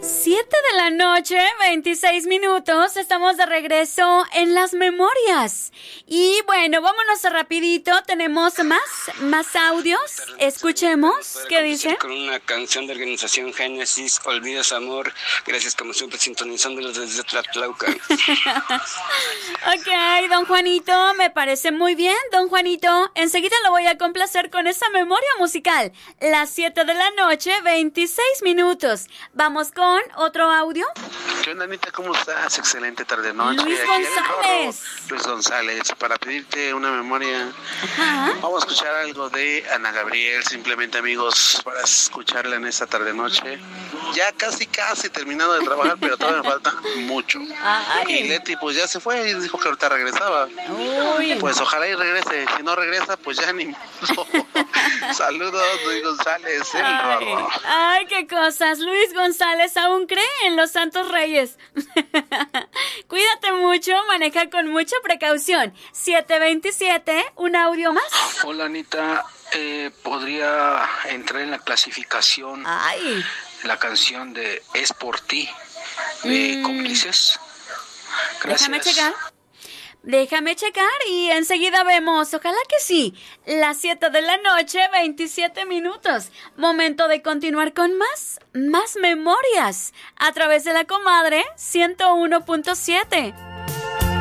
7 de la noche, 26 minutos, estamos de regreso en las memorias. Y bueno, vámonos rapidito, tenemos más audios, escuchemos, ¿qué dice? Con una canción de Organización Génesis, Olvidas Amor, gracias como siempre sintonizándolos desde Tlatlauca. Ok, don Juanito, me parece muy bien, don Juanito, enseguida lo voy a complacer con esa memoria musical, las 7 de la noche, 26 minutos, vamos con otro audio. ¿Qué onda, Anita? ¿Cómo estás? Excelente tarde-noche. Luis González. Luis González, para pedirte una memoria. Ajá. Vamos a escuchar algo de Ana Gabriel, simplemente, amigos, para escucharla en esta tarde-noche. Ya casi terminado de trabajar, pero todavía me falta mucho. Ay. Y Leti, pues ya se fue y dijo que ahorita regresaba. Uy. Pues ojalá y regrese. Si no regresa, pues ya ni modo. Saludos, Luis González, el rorro. Ay, qué cosas. Luis González aún cree en los Santos Reyes. Cuídate mucho, maneja con mucha precaución. 727, un audio más. Hola, Anita. ¿Podría entrar en la clasificación Ay. la canción de Es por ti de Cómplices? Gracias. Déjame checar y enseguida vemos. Ojalá que sí. Las 7 de la noche, 27 minutos. Momento de continuar con más memorias a través de la comadre 101.7.